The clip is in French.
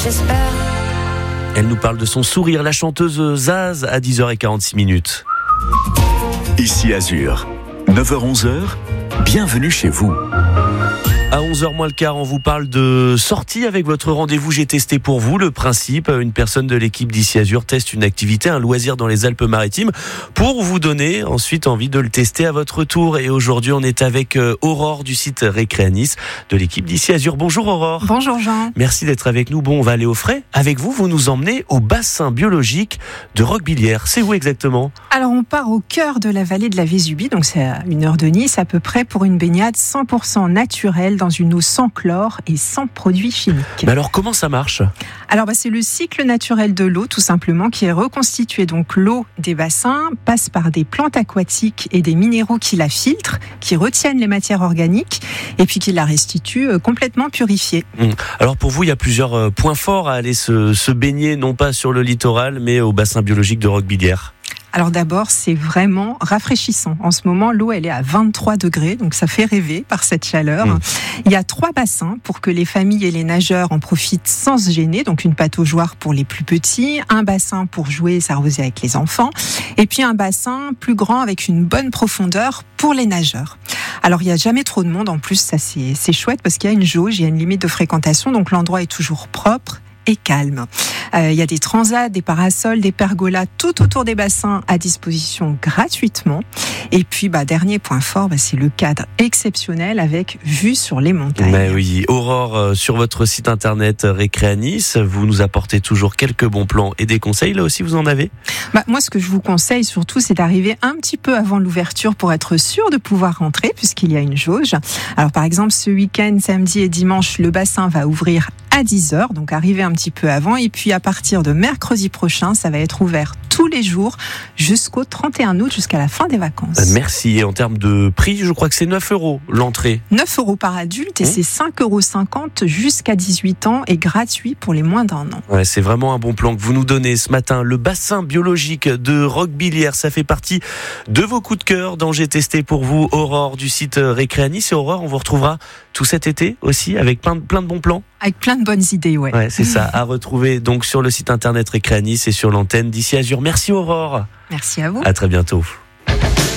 j'espère. Elle nous parle de son sourire, la chanteuse Zaz à 10h46. Ici Azur, 9h-11h, bienvenue chez vous. À 11h moins le quart, on vous parle de sortie avec votre rendez-vous J'ai testé pour vous. Le principe, une personne de l'équipe d'Ici Azur teste une activité, un loisir dans les Alpes-Maritimes pour vous donner ensuite envie de le tester à votre tour. Et aujourd'hui, on est avec Aurore du site Récréanis de l'équipe d'Ici Azur. Bonjour Aurore. Bonjour Jean. Merci d'être avec nous. Bon, on va aller au frais. Avec vous, vous nous emmenez au bassin biologique de Roquebillière. C'est où exactement ? Alors on part au cœur de la vallée de la Vésubie, donc c'est à 1 heure de Nice à peu près, pour une baignade 100% naturelle dans une eau sans chlore et sans produits chimiques. Mais alors comment ça marche ? Alors c'est le cycle naturel de l'eau tout simplement qui est reconstitué. Donc l'eau des bassins passe par des plantes aquatiques et des minéraux qui la filtrent, qui retiennent les matières organiques et puis qui la restituent complètement purifiée. Alors pour vous, il y a plusieurs points forts à aller se baigner, non pas sur le littoral, mais au bassin biologique de Roquebillière. Alors d'abord, c'est vraiment rafraîchissant. En ce moment, l'eau, elle est à 23 degrés, donc ça fait rêver par cette chaleur. Il y a 3 bassins pour que les familles et les nageurs en profitent sans se gêner. Donc une pataugeoire pour les plus petits, un bassin pour jouer et s'arroser avec les enfants, et puis un bassin plus grand avec une bonne profondeur pour les nageurs. Alors il n'y a jamais trop de monde, en plus ça c'est chouette parce qu'il y a une jauge, il y a une limite de fréquentation, donc l'endroit est toujours propre et calme. Il y a des transats, des parasols, des pergolas tout autour des bassins à disposition gratuitement. Et puis, dernier point fort, c'est le cadre exceptionnel avec vue sur les montagnes. Mais oui, Aurore, sur votre site internet Récréanis, vous nous apportez toujours quelques bons plans et des conseils. Là aussi, vous en avez ? Moi, ce que je vous conseille surtout, c'est d'arriver un petit peu avant l'ouverture pour être sûr de pouvoir rentrer, puisqu'il y a une jauge. Alors, par exemple, ce week-end, samedi et dimanche, le bassin va ouvrir à 10h, donc arrivez un petit peu avant. Et puis à partir de mercredi prochain, ça va être ouvert tous les jours jusqu'au 31 août, jusqu'à la fin des vacances. Merci. Et en termes de prix, je crois que c'est 9 € l'entrée. 9 € par adulte et c'est 5,50 € jusqu'à 18 ans et gratuit pour les moins d'1 an. Ouais, c'est vraiment un bon plan que vous nous donnez ce matin. Le bassin biologique de Roquebillière, ça fait partie de vos coups de cœur dont j'ai testé pour vous, Aurore du site Récréanis. Et Aurore, on vous retrouvera tout cet été aussi avec plein de bons plans. Avec plein de bonnes idées, ouais. Ouais, c'est ça, à retrouver donc sur le site internet Récréanis et sur l'antenne d'Ici Azur. Merci Aurore. Merci à vous. À très bientôt.